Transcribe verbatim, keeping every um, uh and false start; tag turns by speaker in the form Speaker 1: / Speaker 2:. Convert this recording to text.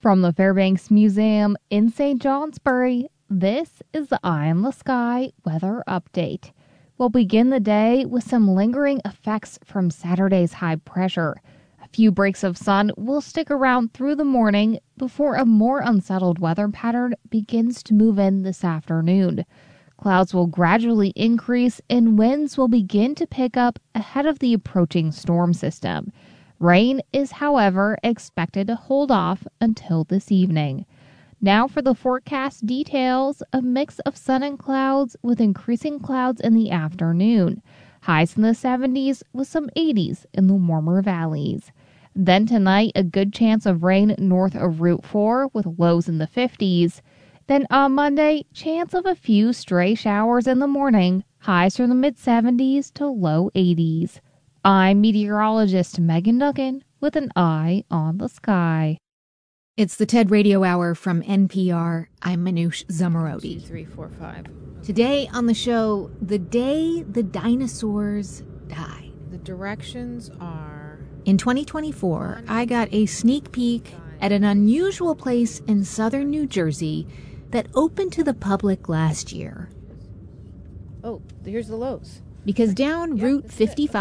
Speaker 1: From the Fairbanks Museum in Saint Johnsbury, this is the Eye in the Sky weather update. We'll begin the day with some lingering effects from Saturday's high pressure. A few breaks of sun will stick around through the morning before a more unsettled weather pattern begins to move in this afternoon. Clouds will gradually increase and winds will begin to pick up ahead of the approaching storm system. Rain is, however, expected to hold off until this evening. Now for the forecast details, a mix of sun and clouds with increasing clouds in the afternoon. Highs in the seventies with some eighties in the warmer valleys. Then tonight, a good chance of rain north of Route four with lows in the fifties. Then on Monday, chance of a few stray showers in the morning. Highs from the mid-seventies to low eighties. I'm meteorologist Megan Duggan with an eye on the sky.
Speaker 2: It's the TED Radio Hour from N P R. I'm Manoush Zomorodi.
Speaker 3: Two, three, four, five.
Speaker 2: Today on the show, the day the dinosaurs died.
Speaker 3: The directions are...
Speaker 2: In twenty twenty-four, I got a sneak peek at an unusual place in southern New Jersey that opened to the public last year.
Speaker 3: Oh, here's the lows.
Speaker 2: Because down
Speaker 3: Yeah,
Speaker 2: Route
Speaker 3: that's it.
Speaker 2: fifty-five...